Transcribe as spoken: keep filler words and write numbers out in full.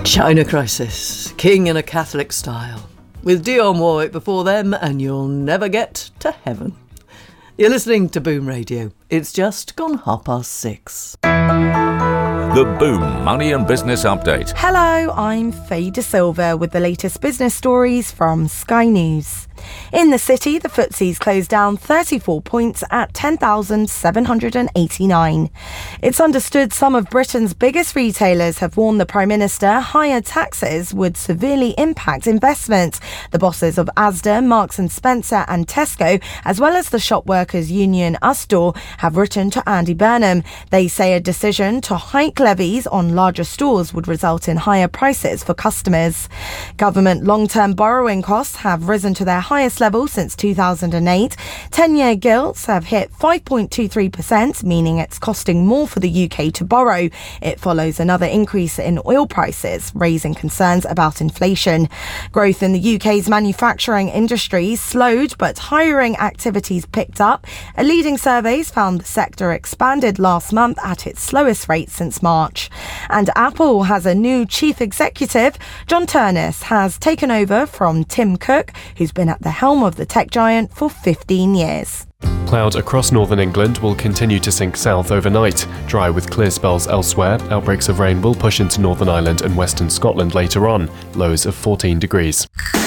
China Crisis, King in a Catholic Style, with Dionne Warwick before them, and you'll never get to heaven. You're listening to Boom Radio. It's just gone half past six. The Boom Money and Business Update. Hello, I'm Faye De Silva with the latest business stories from Sky News. In the city, the F T S E's closed down thirty-four points at ten thousand seven hundred eighty-nine. It's understood some of Britain's biggest retailers have warned the Prime Minister higher taxes would severely impact investment. The bosses of Asda, Marks and Spencer and Tesco, as well as the shop workers union Usdaw, have written to Andy Burnham. They say a decision to hike levies on larger stores would result in higher prices for customers. Government long-term borrowing costs have risen to their highest level since two thousand eight. ten-year gilts have hit five point two three percent, meaning it's costing more for the U K to borrow. It follows another increase in oil prices, raising concerns about inflation. Growth in the U K's manufacturing industry slowed, but hiring activities picked up. A leading surveys found the sector expanded last month at its slowest rate since March. And Apple has a new chief executive. John Turnus has taken over from Tim Cook, who's been at the helm of the tech giant for fifteen years. Clouds across northern England will continue to sink south overnight. Dry with clear spells elsewhere. Outbreaks of rain will push into Northern Ireland and western Scotland later on. Lows of fourteen degrees.